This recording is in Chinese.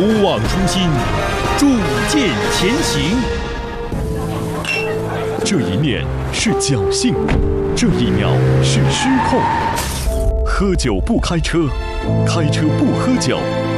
不忘初心，铸剑前行。这一念是侥幸，这一秒是失控。喝酒不开车，开车不喝酒。